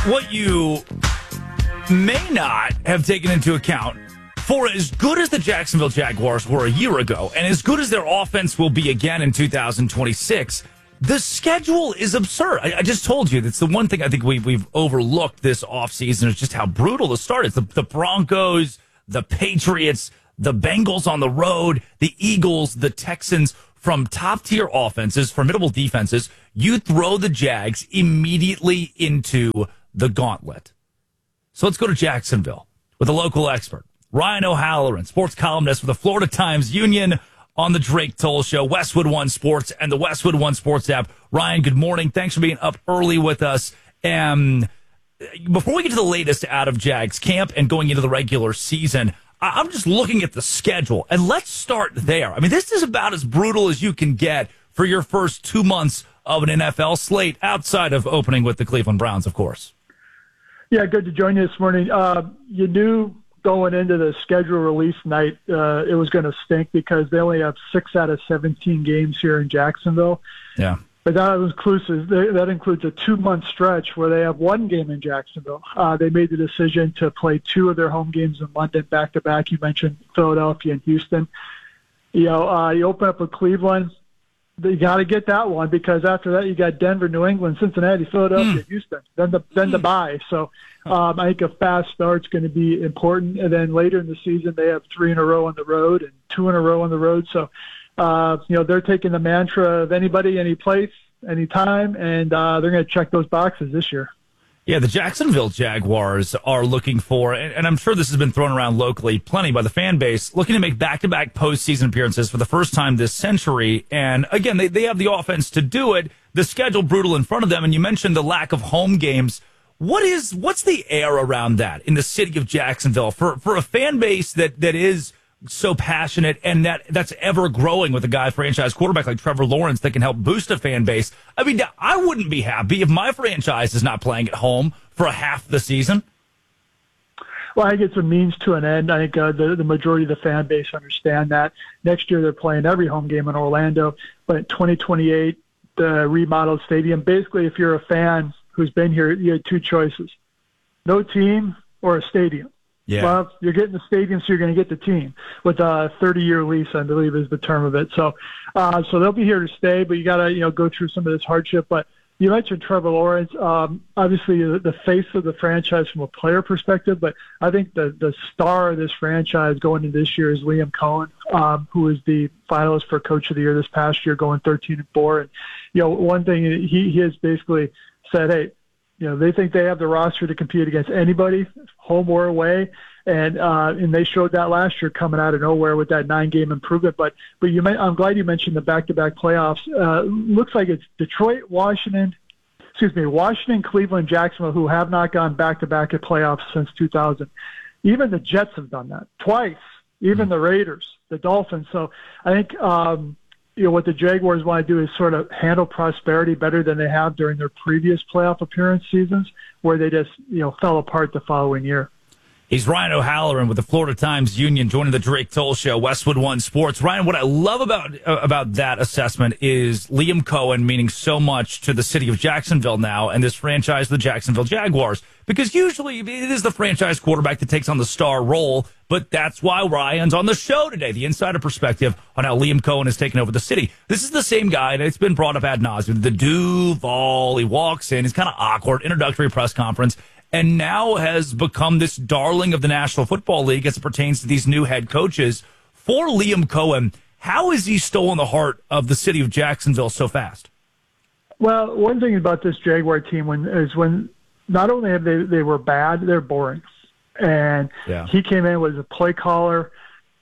What you may not have taken into account, for as good as the Jacksonville Jaguars were a year ago, and as good as their offense will be again in 2026, the schedule is absurd. I just told you, that's the one thing I think we've overlooked this offseason is just how brutal the start is. The Broncos, the Patriots, the Bengals on the road, the Eagles, the Texans, from top-tier offenses, formidable defenses, you throw the Jags immediately into the gauntlet. So let's go to Jacksonville with a local expert, Ryan O'Halloran, sports columnist for the Florida Times-Union on the Drake Toll Show, Westwood One Sports, and the Westwood One Sports app. Ryan, good morning. Thanks for being up early with us. Before we get to the latest out of Jags camp and going into the regular season, I'm just looking at the schedule, and let's start there. I mean, this is about as brutal as you can get for your first 2 months of an NFL slate, outside of opening with the Cleveland Browns, of course. Yeah, good to join you this morning. You knew going into the schedule release night it was going to stink because they only have 6 out of 17 games here in Jacksonville. Yeah. But that includes a 2-month stretch where they have 1 game in Jacksonville. They made the decision to play 2 of their home games in London back-to-back. You mentioned Philadelphia and Houston. You open up with Cleveland. You got to get that one because after that you got Denver, New England, Cincinnati, Philadelphia, Houston. Then the bye. So I think a fast start's going to be important. And then later in the season they have 3 in a row on the road and 2 in a row on the road. So they're taking the mantra of anybody, any place, anytime, and they're going to check those boxes this year. Yeah, the Jacksonville Jaguars are looking for, and I'm sure this has been thrown around locally plenty by the fan base, looking to make back-to-back postseason appearances for the first time this century. And again, they have the offense to do it. The schedule brutal in front of them, and you mentioned the lack of home games. What's the air around that in the city of Jacksonville for a fan base that is so passionate and that's ever growing with a guy, franchise quarterback like Trevor Lawrence, that can help boost a fan base? I mean, I wouldn't be happy if my franchise is not playing at home for a half the season. Well, I think it's a means to an end. I think the majority of the fan base understand that. Next year they're playing every home game in Orlando, but in 2028, the remodeled stadium, basically if you're a fan who's been here, you had 2 choices: no team or a stadium. Yeah. Well, you're getting the stadium, so you're going to get the team with a 30-year lease, I believe is the term of it. So they'll be here to stay, but you got to go through some of this hardship. But you mentioned Trevor Lawrence, obviously the face of the franchise from a player perspective, but I think the star of this franchise going into this year is Liam Cohen, who is the finalist for Coach of the Year this past year, going 13-4. And one thing he has basically said, hey, they think they have the roster to compete against anybody, home or away, and they showed that last year coming out of nowhere with that 9-game improvement. But I'm glad you mentioned the back-to-back playoffs. Looks like it's Detroit, Washington, Cleveland, Jacksonville, who have not gone back-to-back at playoffs since 2000. Even the Jets have done that twice. Even the Raiders, the Dolphins. So I think what the Jaguars want to do is sort of handle prosperity better than they have during their previous playoff appearance seasons, where they just fell apart the following year. He's Ryan O'Halloran with the Florida Times-Union, joining the Drake Toll Show, Westwood One Sports. Ryan, what I love about that assessment is Liam Cohen meaning so much to the city of Jacksonville now and this franchise, the Jacksonville Jaguars, because usually it is the franchise quarterback that takes on the star role, but that's why Ryan's on the show today, the insider perspective on how Liam Cohen has taken over the city. This is the same guy, and it's been brought up ad nauseum, the Duval. He walks in, he's kind of awkward, introductory press conference, and now has become this darling of the National Football League as it pertains to these new head coaches. For Liam Cohen, how has he stolen the heart of the city of Jacksonville so fast? Well, one thing about this Jaguar team when not only have they were bad, they're boring. And he came in, was a play caller,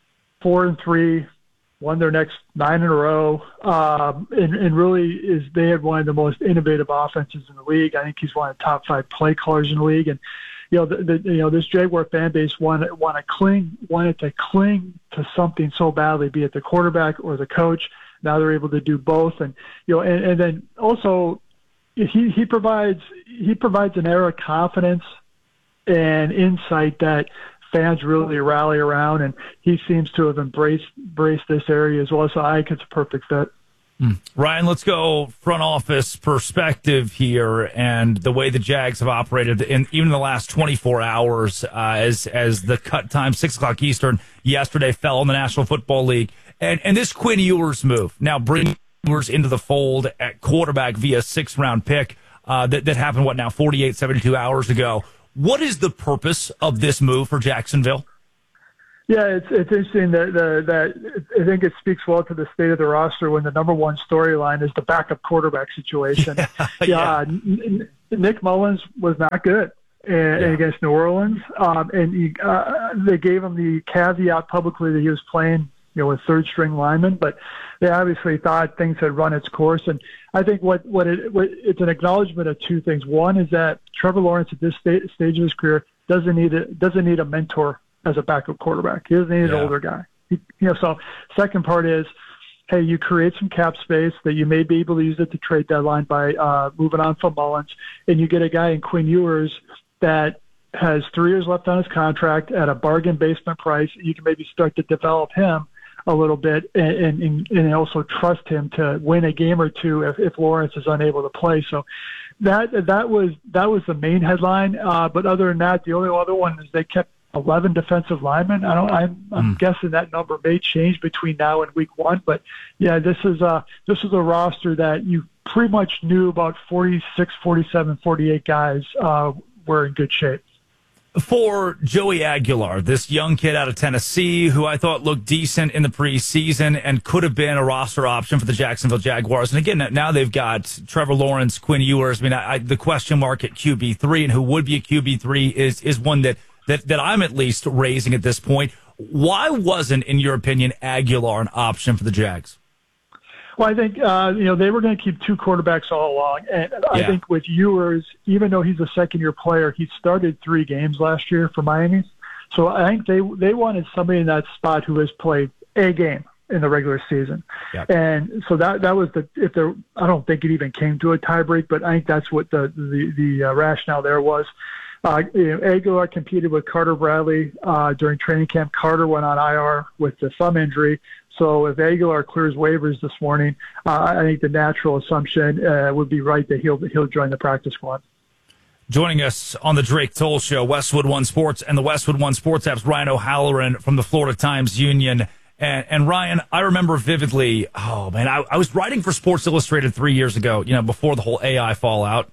4-3, won their next 9 in a row, and really they had one of the most innovative offenses in the league. I think he's one of the top 5 play callers in the league, and this Jaguar fan base wanted to cling to something so badly, be it the quarterback or the coach. Now they're able to do both, and then also he provides an air of confidence and insight that fans really rally around, and he seems to have embraced this area as well. So I think it's a perfect fit. Ryan, let's go front office perspective here and the way the Jags have operated in even the last 24 hours as the cut time, 6 o'clock Eastern, yesterday fell in the National Football League. And this Quinn Ewers move, now bringing Ewers into the fold at quarterback via 6th-round pick that happened, 48, 72 hours ago. What is the purpose of this move for Jacksonville? Yeah, it's interesting that I think it speaks well to the state of the roster when the number one storyline is the backup quarterback situation. Nick Mullins was not good against New Orleans, and they gave him the caveat publicly that he was playing, with third-string linemen, but they obviously thought things had run its course. And I think it's an acknowledgement of two things. One is that Trevor Lawrence at this stage of his career doesn't need a mentor as a backup quarterback. He doesn't need an older guy. So second part is, hey, you create some cap space that you may be able to use at the trade deadline by moving on from Mullins, and you get a guy in Quinn Ewers that has 3 years left on his contract at a bargain basement price. You can maybe start to develop him a little bit and also trust him to win a game or two if Lawrence is unable to play. So that was the main headline. But other than that, the only other one is they kept 11 defensive linemen. I'm guessing that number may change between now and week 1. But yeah, this is a roster that you pretty much knew about 46, 47, 48 guys were in good shape. For Joey Aguilar, this young kid out of Tennessee who I thought looked decent in the preseason and could have been a roster option for the Jacksonville Jaguars. And again, now they've got Trevor Lawrence, Quinn Ewers. I mean, the question mark at QB3 and who would be a QB3 is one that I'm at least raising at this point. Why wasn't, in your opinion, Aguilar an option for the Jags? Well, I think, they were going to keep 2 quarterbacks all along. And I think with Ewers, even though he's a second-year player, he started 3 games last year for Miami. So I think they wanted somebody in that spot who has played a game in the regular season. Yep. And so that was I don't think it even came to a tiebreak, but I think that's what the rationale there was. Aguilar competed with Carter Bradley during training camp. Carter went on IR with the thumb injury. So if Aguilar clears waivers this morning, I think the natural assumption would be right that he'll join the practice squad. Joining us on the Drake Toll Show, Westwood One Sports and the Westwood One Sports app's Ryan O'Halloran from the Florida Times-Union. And Ryan, I remember vividly, I was writing for Sports Illustrated 3 years ago, before the whole AI fallout.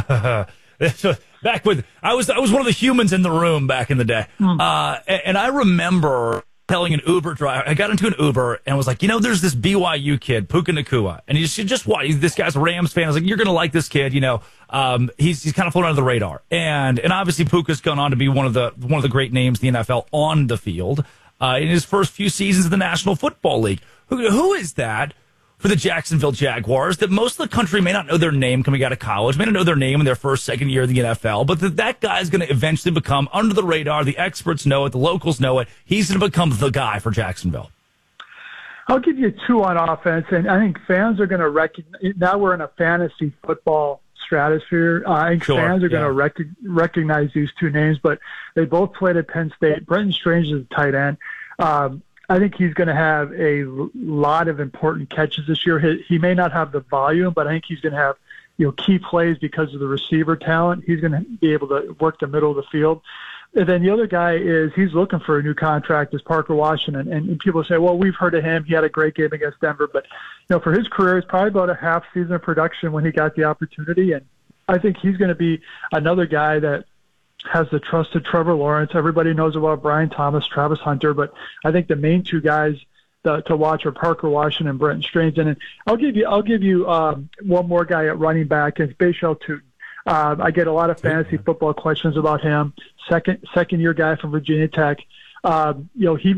Back with, I was one of the humans in the room back in the day. And I remember telling an Uber driver, I got into an Uber and was like, there's this BYU kid, Puka Nacua, and he's just watch. This guy's a Rams fan. I was like, you're going to like this kid. He's kind of flown under the radar. And obviously Puka's gone on to be one of the great names in the NFL on the field in his first few seasons in the National Football League. Who is that for the Jacksonville Jaguars that most of the country may not know their name coming out of college, may not know their name in their first, second year of the NFL, but that guy is going to eventually become under the radar. The experts know it. The locals know it. He's going to become the guy for Jacksonville. I'll give you 2 on offense, and I think fans are going to recognize. Now we're in a fantasy football stratosphere. I think fans are going to recognize these 2 names, but they both played at Penn State. Brenton Strange is a tight end. I think he's going to have a lot of important catches this year. He may not have the volume, but I think he's going to have key plays because of the receiver talent. He's going to be able to work the middle of the field. And then the other guy he's looking for a new contract is Parker Washington. And people say, well, we've heard of him. He had a great game against Denver. But, for his career, it's probably about a half season of production when he got the opportunity. And I think he's going to be another guy that has the trust of Trevor Lawrence. Everybody knows about Brian Thomas, Travis Hunter, but I think the main 2 guys to watch are Parker Washington and Brenton Strange. And I'll give you one more guy at running back. It's Bashal Tutin. I get a lot of fantasy football questions about him. Second year guy from Virginia Tech. He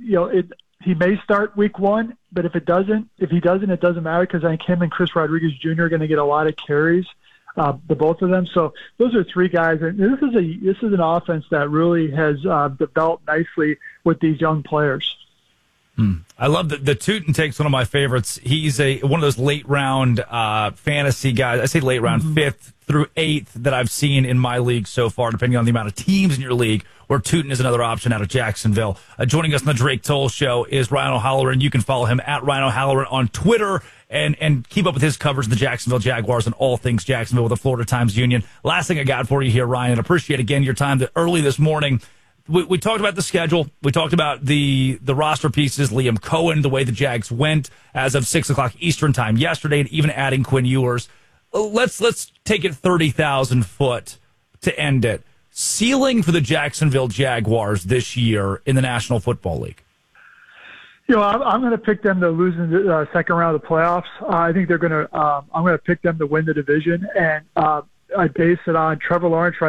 may start week 1, but if he doesn't, it doesn't matter because I think him and Chris Rodriguez Jr. are going to get a lot of carries. The both of them. So those are 3 guys, and this is an offense that really has developed nicely with these young players. I love the Tutin takes one of my favorites. He's one of those late round fantasy guys. I say late round, 5th through 8th that I've seen in my league so far, depending on the amount of teams in your league, where Tutin is another option out of Jacksonville. Joining us on the Drake Toll Show is Ryan O'Halloran. You can follow him at Ryan O'Halloran on Twitter and keep up with his coverage of the Jacksonville Jaguars and all things Jacksonville with the Florida Times-Union. Last thing I got for you here, Ryan, and appreciate again your time early this morning. We talked about the schedule. We talked about the roster pieces, Liam Cohen, the way the Jags went as of 6 o'clock Eastern time yesterday, and even adding Quinn Ewers. Let's take it 30,000 foot to end it. Ceiling for the Jacksonville Jaguars this year in the National Football League. I'm going to pick them to lose in the second round of the playoffs. I think they're going to. I'm going to pick them to win the division, and I base it on Trevor Lawrence